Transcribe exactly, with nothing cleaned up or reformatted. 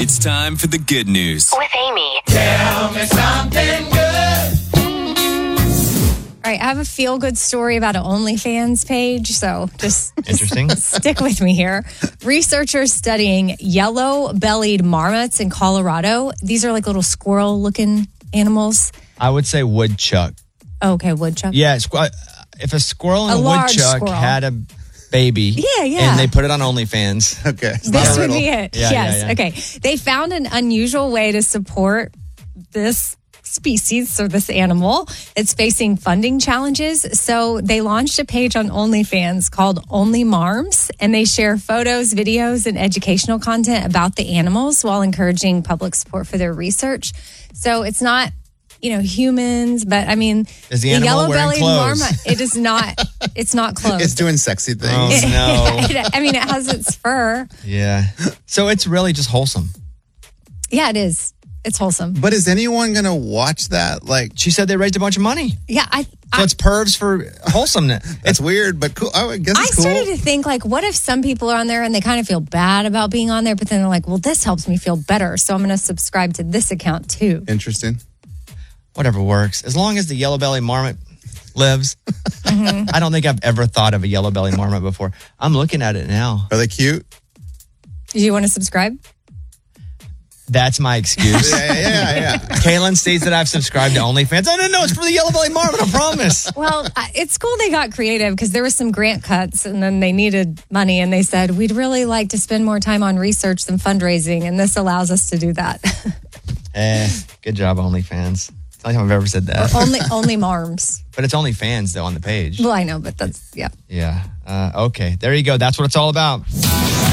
It's time for the good news. With Amy. Tell me something good. All right, I have a feel-good story about an OnlyFans page, so just, Interesting. just stick with me here. Researchers studying yellow-bellied marmots in Colorado. These are like little squirrel-looking animals. I would say woodchuck. Oh, okay, woodchuck. Yeah, squ- if a squirrel and A a, large woodchuck squirrel. had a baby, Yeah, yeah. and they put it on OnlyFans. Okay. It's not This a would riddle. be it. Yeah, yes. yeah, yeah. Okay. They found an unusual way to support this species or this animal. It's facing funding challenges. So they launched a page on OnlyFans called Only Marms, and they share photos, videos, and educational content about the animals while encouraging public support for their research. So it's not, you know, humans, but I mean, Is the animal wearing yellow-bellied clothes? marmot, it is not, it's not clothes. It's doing sexy things. Oh, no. I mean, it has its fur. Yeah. So it's really just wholesome. Yeah, it is. It's wholesome. But is anyone going to watch that? Like, She said they raised a bunch of money. Yeah, I So I, it's pervs for wholesomeness. that's weird, but cool. I guess I it's cool. started to think, like, what if some people are on there and they kind of feel bad about being on there, but then they're like, well, this helps me feel better, so I'm going to subscribe to this account too. Interesting. Whatever works. As long as the yellow belly marmot lives. Mm-hmm. I don't think I've ever thought of a yellow belly marmot before. I'm looking at it now. Are they cute? Do you want to subscribe? That's my excuse. Yeah, yeah, yeah. Kaylin states that I've subscribed to OnlyFans. I didn't know it's for the yellow belly marmot, I promise. Well, I- it's cool they got creative because there was some grant cuts and then they needed money and they said, we'd really like to spend more time on research than fundraising, and this allows us to do that. Eh, good job, OnlyFans. It's not like I've ever said that. only only Marms. But it's OnlyFans, though, on the page. Well, I know, but that's, yeah. Yeah. Uh, okay. There you go. That's what it's all about.